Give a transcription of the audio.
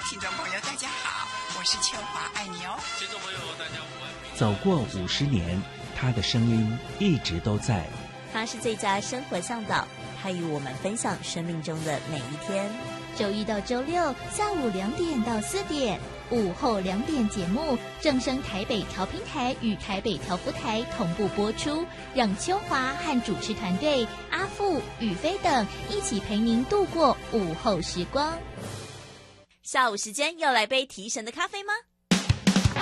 听众朋友大家好，我是秋华，爱你哦。 听众朋友大家午安。 走过50年，他的声音一直都在。 他是最佳生活向导，他与我们分享生命中的每一天。 周一到周六下午2点到4点，午后2点节目正声台北调频台与台北调福台同步播出，让秋华和主持团队阿富、宇飞等一起陪您度过午后时光。 下午时间要来杯提神的咖啡吗？